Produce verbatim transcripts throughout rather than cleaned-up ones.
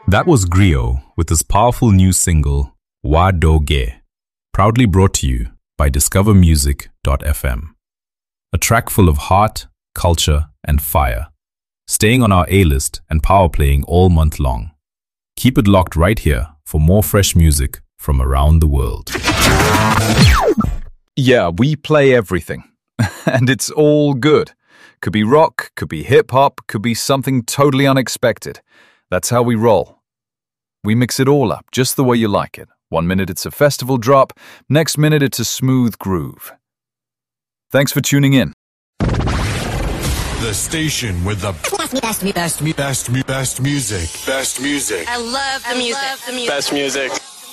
That was Griot with his powerful new single, Wa Do Ge, proudly brought to you by discover music dot f m. A track full of heart, culture, and fire, staying on our A-list and power playing all month long. Keep it locked right here for more fresh music from around the world. Yeah, we play everything, and it's all good. Could be rock, could be hip-hop, could be something totally unexpected. That's how we roll. We mix it all up just the way you like it. One minute it's a festival drop, next minute it's a smooth groove. Thanks for tuning in. The station with the best, best, best, best, best, best music. Best music. I love the I music. Love the music. Best music.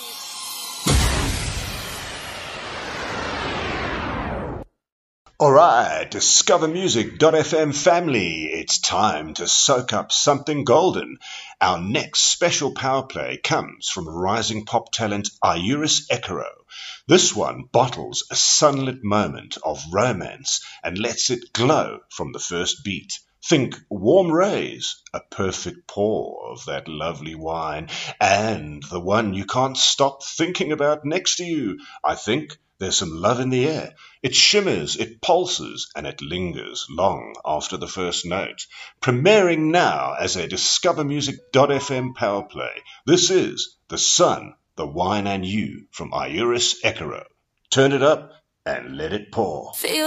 Alright, discover music dot f m family, it's time to soak up something golden. Our next special power play comes from rising pop talent Iuris Ekero. This one bottles a sunlit moment of romance and lets it glow from the first beat. Think warm rays, a perfect pour of that lovely wine, and the one you can't stop thinking about next to you. I think there's some love in the air. It shimmers, it pulses, and it lingers long after the first note. Premiering now as a discover music dot f m power play, this is The Sun, the Wine and You from Iuris Ekero. Turn it up and let it pour. Feel